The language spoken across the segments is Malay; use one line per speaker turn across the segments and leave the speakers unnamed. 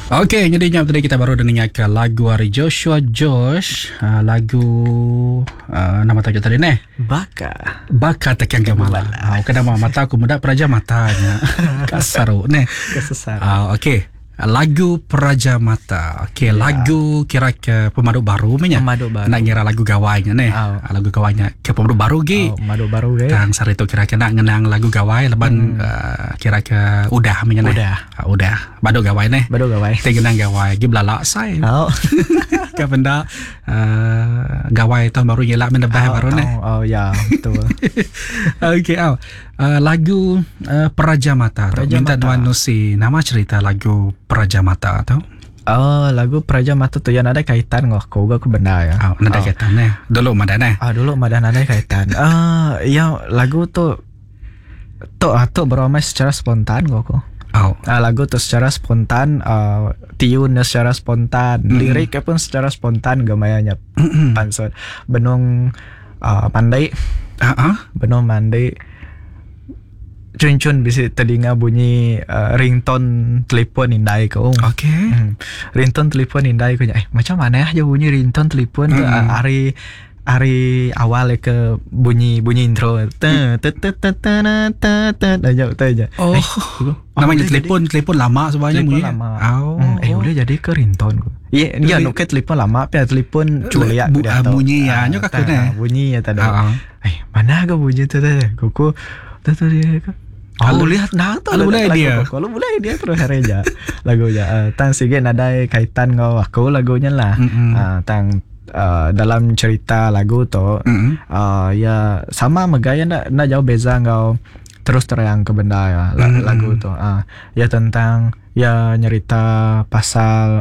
Okey, jadinya tadi kita baru dengarkan lagu dari Joshua Josh, lagu nama tajuk tadi ni Baka Tekian Gemala. Kenapa mata aku muda Praja Matanya. Kasaru ni.
Kesesar.
Okey. Lagu Praja Mata. Okey, lagu kira ke pemaduk baru punya.
Pemaduk baru.
Nak ngira lagu gawainya ni. Lagu gawainya ke pemaduk baru gi.
Pemaduk baru ge.
Tang sari tu kira ke nak ngenang lagu gawai leban kira ke udah punya ni. Udah. Baduk gawai ni.
Baduk gawai.
Te ngenang gawai gi belalak sai. Ke benda gawai tahun baru jelak mendebah baru ni.
Ya, betul.
Okey, lagu Praja Mata. Minta Tuan Nusi nama cerita lagu Praja Mata tu.
Lagu Praja Mata tu yang ada kaitan dengan aku benda ya.
Ada kaitan ni. Dulu madan ni.
Dulu madan ada kaitan. Yang lagu tu beramai secara spontan aku. Lagu tu secara spontan, tune secara spontan, lirik pun secara spontan gamayanya. Pansot benong pandai. Benong mandai. Cun bisa telinga bunyi ringtone telefon indai ko.
Okey.
Ringtone telefon indai ko. Macam mana ya bunyi ringtone telefon hari awal ke bunyi intro.
Namanya telefon lama sebenarnya bunyi.
Boleh jadi ke ringtone ko. Ya no ke telefon lama tapi telefon culiak
bunyi ya nyo kakak ni.
Bunyi ya tadi. Mana ke bunyi tu Kuku tadi ke. Kalau lihat kalau boleh dia terus hareja lagunya. Tang sige ada kaitan ngau aku lagunya lah. Tang dalam cerita lagu tu ya sama megaya nak jauh beza ngau terus terang ke benda ya lagu tu. Ya tentang ya nyerita pasal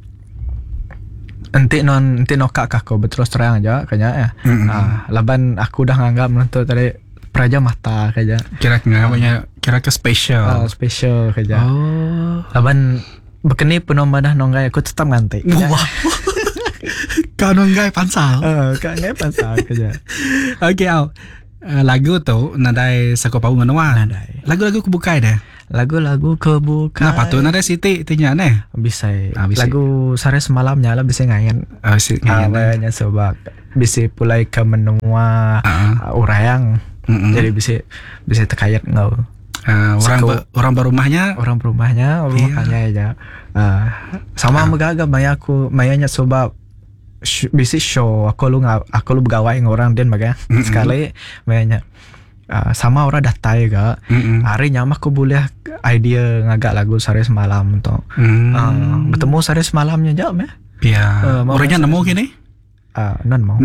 enti nokak aku berterus terang aja kayaknya ya. Laban aku dah nganggap menentu tadi Praja Mata kaja. Kira ke special. Special kaja. Laban bekeni penuh madah nonggai aku tetap ngantik.
Wah. Kau nonggai pansal.
Kau nonggai pansal kaja.
Okey lagu tu nadai sakopau ngonoan. Lagu-lagu kebukai dah.
Lagu-lagu kebukai.
Kenapa tu nadai Siti tinya ni?
Bisa. Lagu Sare Semalamnya lah bisa ngayan. Ngayan sebab bisa pulai ke menua urayang. Jadi bisa terkait ngau. Orang berumahnya aja. Sama megaga mayanya sebab bisa show aku lu begawai dengan orang dan bagai sekali mayanya sama orang datai ga hari nyama aku boleh idea ngagak lagu Sare Semalam tu. Bertemu Sare Semalamnya jam ya.
Ya. Orangnya nemu gini?
Non mau.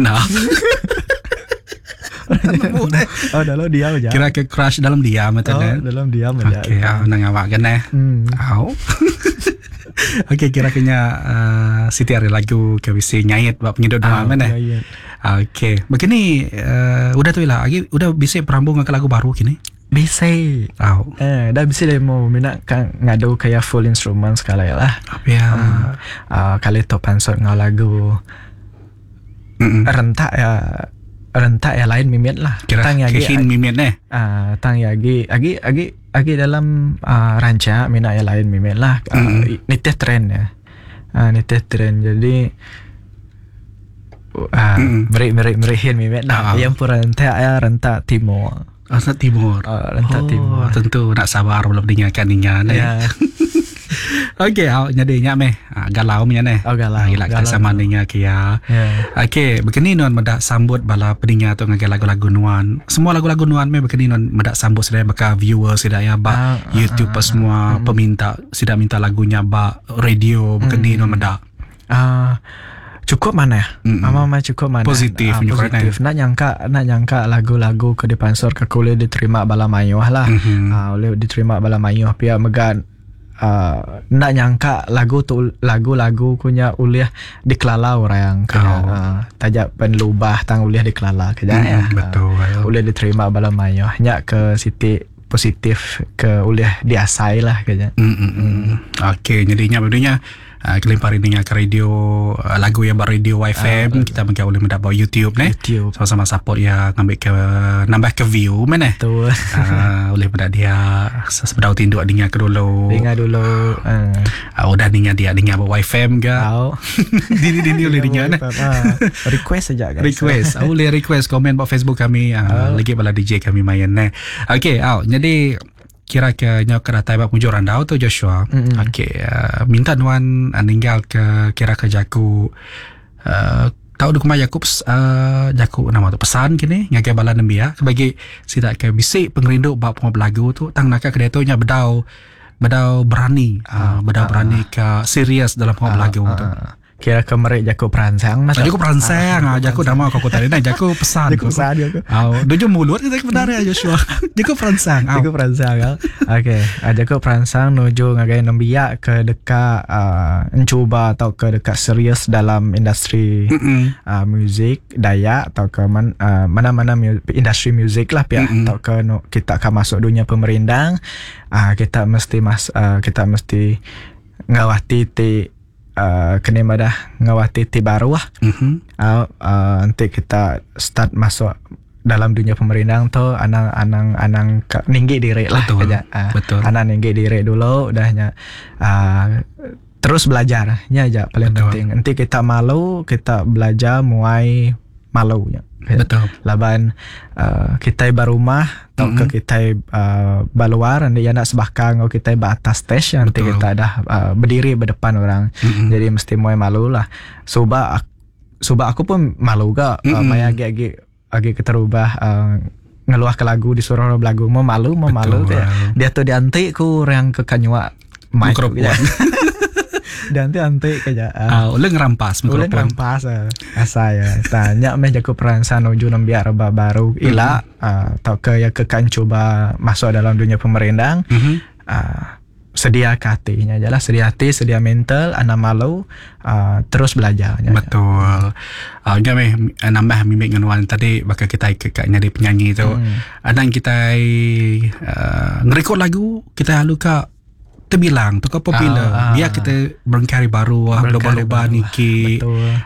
Dalam diam aja.
Kira ke crush dalam diam betul
dalam diam aja.
Okey, nang awak kan Okey, kira-kira Siti hari lagu ke bisa nyayat buat penyedot dua mana. Okey, begini udah tu lah. Udah bisa perambung ke lagu baru kini.
Bisa. Dah bisa deh mau minat kan ngadu kayak full instrument sekali lah.
Ya.
Kali tu pansot ngau lagu rentak ya lain mimit lah.
Tang yagi mimit ni.
Tang yagi agi dalam ranca mina ya lain mimit lah. Niteh tren ya. Niteh tren jadi merihin mimit lah. Yang pun rentak timur.
Rentak timur.
Rentak timur.
Tentu nak sabar belum dengarkan ninya ni. Okey, nyadinya meh galau punya ni.
Galau.
Galau sama ninya kia. Okey, begini non medak sambut bala pendengar tu ngagai lagu-lagu nuan. Semua lagu-lagu nuan meh begini non medak sambut sedaya baka viewer sedaya ba YouTube semua peminta sedaya minta lagunya ba radio begini non medak.
Cukup mana ya? Mama cukup mana?
Positif.
Nak nyangka lagu-lagu ke dipansor ke boleh diterima bala mayuh lah. Boleh diterima bala mayuh pia megan nak nyangka lagu-lagu punya uliah dikelala orang kaya tajak penlubah tang uliah dikelala kaya ya.
Betul.
Uliah diterima bala mayuh nyak ke Siti positif ke uliah diasai lah kaya.
Okey, jadinya bedanya Kelimparin dengar ke radio lagu yang radio YFM. Kita mungkin boleh mendapat YouTube ni. Sama-sama support ya, ngambil ke nambah ke view mana.
Betul.
Boleh mendapat dia sebedau tinduk dengar ke dulu.
Dengar dulu.
Udah dengar buat YFM ke? Dini boleh dengar ni.
Request saja guys.
Request. Boleh request komen buat Facebook kami. Lagi bala DJ kami main ni. Okay, jadi kira ke nyok keratai bab mujuran dah tu Joshua. Okay, minta nuan ninggal ke kira ke jaku tahu dokumen jaku nama tu pesan kini ngagai bala nembia bagi sidak ke bisik pengerindu bab lagu tu tang nak ke dia tu nya bedau berani berani ke serius dalam lagu tu.
Kira ke merek jaku peransang mas.
Jaku peransang, jaku nama kau tadi nah jaku pesan.
Jaku pesan aku.
Dojo mulut kita benar ya Joshua. Jaku peransang.
Jaku peransang. Okey, jaku peransang nuju ngagai nembia ke dekat mencuba atau ke dekat serius dalam industri muzik Dayak atau ke mana-mana industri muzik lah pihak atau ke kita akan masuk dunia pemerintah. Kita mesti ngawati kena madah ngawati baru lah. Nanti kita start masuk dalam dunia pemerintahan tu anang ninggi diri lah.
Betul.
Anang ninggi diri dulu udahnya terus belajarnya aja paling penting. Nanti kita malu kita belajar mulai malunya.
Betul.
Laban kita barumah atau ke kita baluar nanti nak sebakang atau kita atas stage nanti kita dah berdiri berdepan orang. Jadi mesti mulai malu lah. Sebab aku pun malu gak maya agak keterubah ngeluah ke lagu disuruh lagu mau malu kayak dia tu diantik ku orang ke kanyua mic dan antik kaja.
Ulang ngerampas mikrofon.
Asa ya. Tanya meh jaku peransang nuju nambiar baru ila atau ke ya ke kan coba masuk dalam dunia pemerintahan. Sedia hatinya jelas, sedia hati, sedia mental, anak malu terus belajar.
Betul. Dia nambah mimik ngenuan tadi bakal kita ikatnya di penyanyi tu. Adang kita ngerekod lagu kita halu ka terbilang tu kau popular biar kita berkarya baru loba-loba niki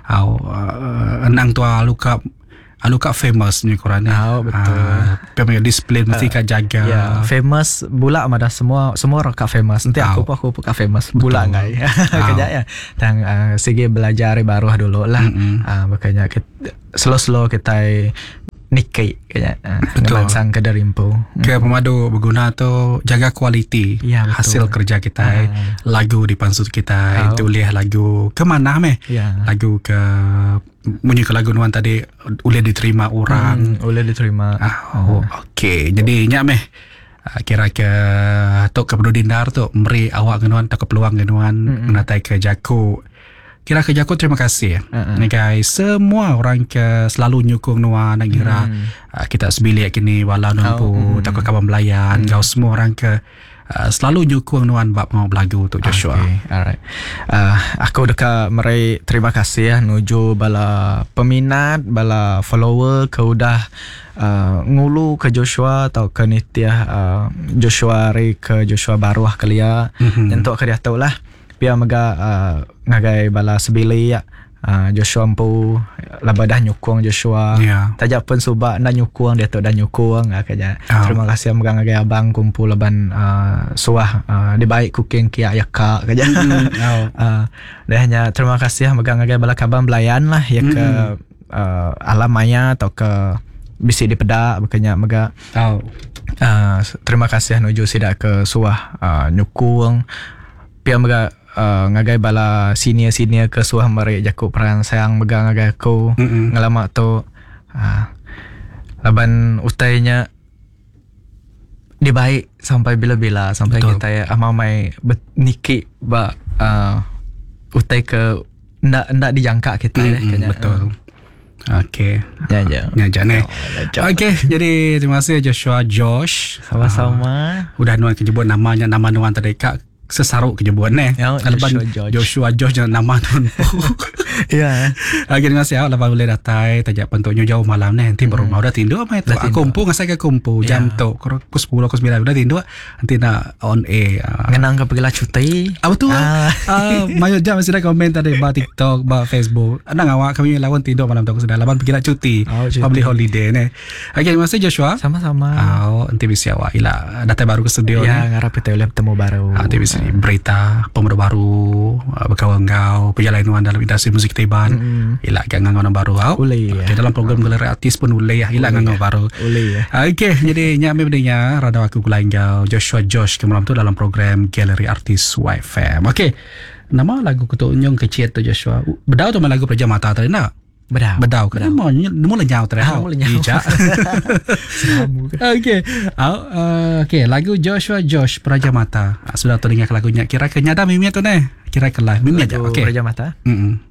enang tu aluka famous ni korang ni.
Betul.
Pemang display mesti kau jaga.
Famous bula ada semua orang kau famous. Nanti aku pun kau famous bula ngai. Kerja ya. Tang segi belajar baru dulu lah. Makanya slow kita Niki kayaknya ngelansang ke darimpo.
Ke pemadu berguna tu jaga kualiti hasil kerja kita, lagu di pansut kita itu lihat lagu ke mana lagu ke bunyi ke lagu nuan tadi boleh diterima orang,
boleh diterima.
Okey, jadi nyak kira ke tok ke Dindar tu beri awak genuan tak ke peluang genuan menatai ke Jaku. Kira ke Jaku terima kasih ni guys, semua orang ke selalu nyukung nuan nak kira kita sebilik kini walau nampu tak ke kawan belayan kau semua orang ke selalu nyukung nuan bab mau belagu tu Joshua.
Alright. Aku dekat meri terima kasih nuju bala peminat, bala follower ke udah ngulu ke Joshua atau ke nitiah Joshua Ri ke Joshua baru kelia untuk ke dia tahu lah biar mega ngagai bala sebili ya Joshua ampu laba dah nyukung Joshua tajak pun subak nak nyukung dia tu dah nyukung kaja. Terima kasih megang ngagai abang kumpul laban suah di baik cooking kia ayaka kaja. Dahnya terima kasih megang ngagai bala kaban belayan lah ya ke alam maya atau ke bisi di pedak bekanya mega. Terima kasih nuju sidak ke suah nyukung pia mega ngagai bala senior ke suah mari Jaku peransang megang ngagai aku ngalamak tu laban utainya dibaik sampai bila-bila sampai betul. Kita ya amamai niki ba utai ke ndak dijangka kita
betul. Okey.
Ya.
Okey, jadi terima kasih Joshua Josh.
Sama-sama.
Udah nuan kejebut nama nuan tadi kak sesaruk kejebuan Joshua Josh nama tu.
Ya.
Akhirnya saya lepas boleh datai tajak pentuknya jauh malam nanti baru mau dah tindu mai tu. Aku kumpu ngasai ke kumpu jam tu. Ku 10 ku 9 udah tindu nanti nak on air.
Ngenang ke pergilah cuti.
Apa tu? Mayo jam masih ada komen tadi ba TikTok, ba Facebook. Nang awak kami lawan tindu malam tu aku sudah lawan pergilah cuti. Public holiday ni. Akhirnya masih Joshua.
Sama-sama.
Nanti bisa awak ila datai baru ke studio
ni. Ya, ngarap kita boleh bertemu baru.
Nanti bisa berita pemuda baru berkawan kau perjalanan dalam industri musik Taiban ila gangang orang baru dalam program galeri artis pun ulai ila gangang baru okey jadi nya memangnya rada aku kulain kau Joshua Josh ke malam tu dalam program galeri artis YFM. Okey nama lagu kutunyong kecil tu Joshua bedau tu lagu Praja Mata tadi nak bedau kan mau lenyau terus ija okey lagu Joshua Josh Praja Mata sudah terdengar lagunya kira kenyata mimi tu kira kelah mimi aja okey
Praja Mata